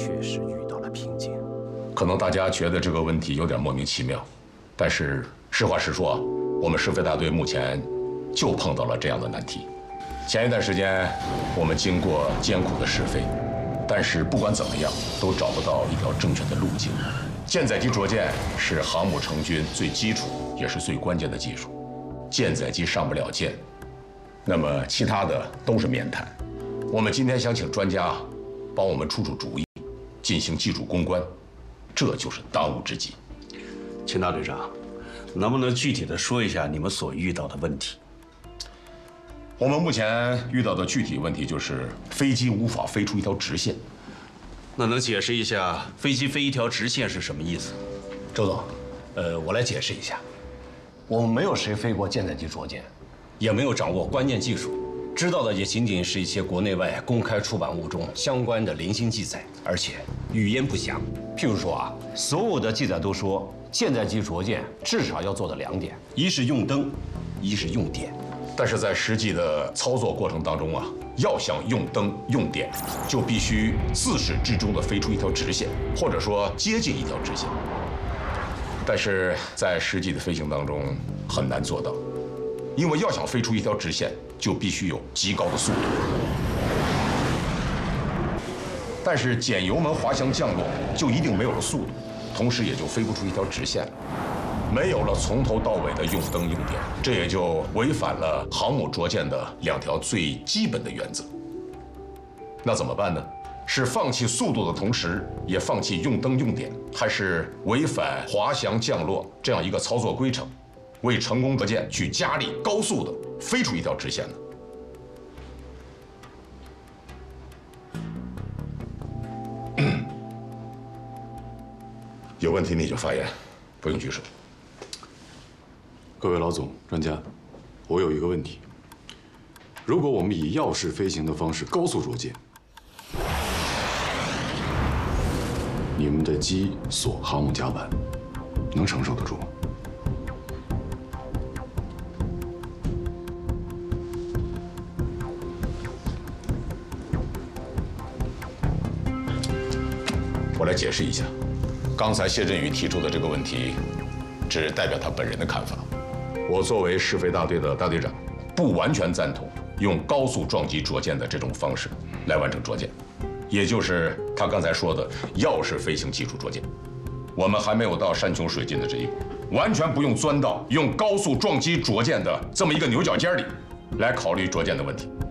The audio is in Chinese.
确实遇到了瓶颈。 可能大家觉得这个问题有点莫名其妙，但是实话实说啊，我们试飞大队目前就碰到了这样的难题。前一段时间，我们经过艰苦的试飞，但是不管怎么样，都找不到一条正确的路径。舰载机着舰是航母成军最基础也是最关键的技术，舰载机上不了舰，那么其他的都是免谈。我们今天想请专家帮我们出出主意，进行技术攻关，这就是当务之急。 秦大队长，能不能具体的说一下你们所遇到的问题？ 我们目前遇到的具体问题就是飞机无法飞出一条直线。 那能解释一下飞机飞一条直线是什么意思？ 周总，我来解释一下。我们没有谁飞过舰载机着舰，也没有掌握关键技术，知道的也仅仅是一些国内外公开出版物中相关的零星记载，而且语焉不详。譬如说啊，所有的记载都说舰载机着舰至少要做的2点，一是用灯，一是用电。 但是在实际的操作过程当中啊，要想用灯用电，就必须自始至终的飞出一条直线，或者说接近一条直线。但是在实际的飞行当中很难做到，因为要想飞出一条直线，就必须有极高的速度。但是减油门滑翔降落就一定没有了速度，同时也就飞不出一条直线了。没有了从头到尾的用灯用电，这也就违反了航母着舰的2条最基本的原则。那怎么办呢？是放弃速度的同时，也放弃用灯用电，还是违反滑翔降落这样一个操作规程，为成功着舰去加力高速的飞出一条直线呢？有问题你就发言，不用举手。 各位老总、专家，我有一个问题：如果我们以钥式飞行的方式高速着舰，你们的机锁航母甲板能承受得住吗？ 我来解释一下，刚才谢振宇提出的这个问题，只代表他本人的看法。我作为试飞大队的大队长，不完全赞同用高速撞击着舰的这种方式来完成着舰，也就是他刚才说的钥式飞行技术着舰。我们还没有到山穷水尽的这一步，完全不用钻到用高速撞击着舰的这么一个牛角尖里来考虑着舰的问题。